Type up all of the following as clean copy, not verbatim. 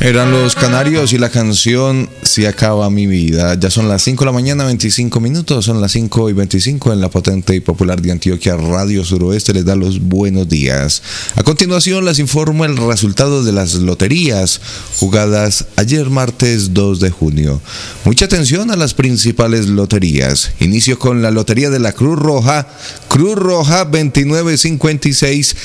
Eran Los Canarios y la canción Se acaba mi vida. Ya son las 5 de la mañana, 25 minutos. Son las 5:25 en la potente y popular de Antioquia. Radio Suroeste les da los buenos días. A continuación les informo el resultado de las loterías jugadas ayer martes 2 de junio. Mucha atención a las principales loterías. Inicio con la lotería de la Cruz Roja. Cruz Roja 2956,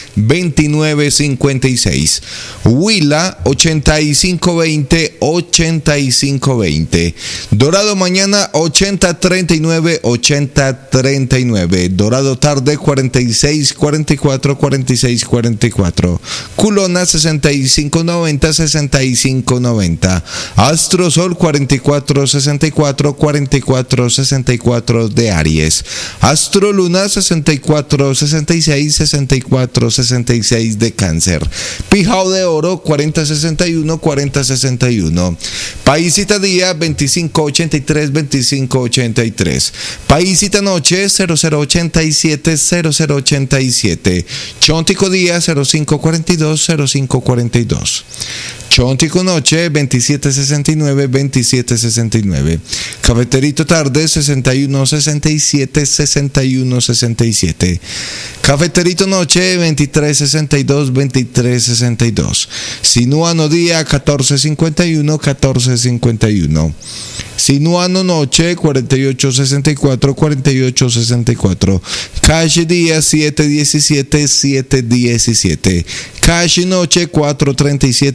2956. Huila 8520, 8520. Dorado mañana 8039, 8039. Dorado tarde 4644, 4644. Culona 6590, 6590. Astro Sol 4464, 4464 de Aries. Astro Luna 6466, 6466 de Cáncer. Pijao de Oro 4061, 4061. Paisita Día 2583, 2583. Paisita Noche 0087, 0087. Chontico Día 0542, 0542. Chontico Noche 2769, 2769. Cafeterito Tarde 6167, 6167. Cafeterito Noche 2362, 2362. Sinuano Día 1451, 1451. Sinuano Noche 4864, 4864. Calle Día 717, 717. Calle Noche 437,